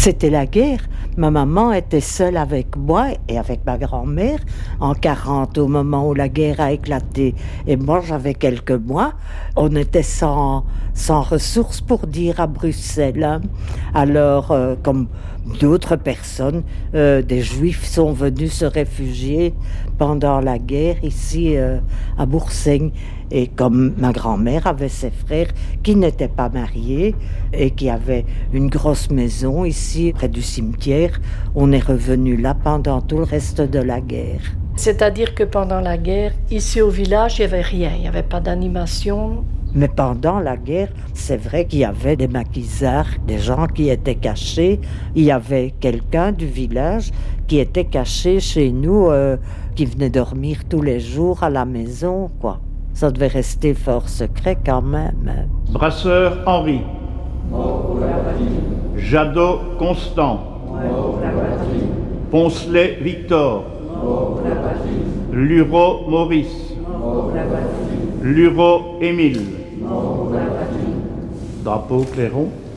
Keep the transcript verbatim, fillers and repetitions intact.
C'était la guerre. Ma maman était seule avec moi et avec ma grand-mère en quarante, au moment où la guerre a éclaté. Et moi, j'avais quelques mois. On était sans, sans ressources pour dire à Bruxelles. Hein. Alors, euh, comme d'autres personnes, euh, des Juifs sont venus se réfugier pendant la guerre ici euh, à Boursaigne. Et comme ma grand-mère avait ses frères qui n'étaient pas mariés et qui avaient une grosse maison ici près du cimetière, on est revenu là pendant tout le reste de la guerre. C'est-à-dire que pendant la guerre, ici au village, il n'y avait rien, il n'y avait pas d'animation. Mais pendant la guerre, c'est vrai qu'il y avait des maquisards, des gens qui étaient cachés. Il y avait quelqu'un du village qui était caché chez nous, euh, qui venait dormir tous les jours à la maison, quoi. Ça devait rester fort secret quand même. Brasseur Henri. Mort pour la patrie. Jadot Constant. Mort pour la patrie. Poncelet Victor. Mort pour la patrie. Luro Maurice. Mort pour la patrie. Luro Émile. Mort pour la patrie. Drapeau clairon.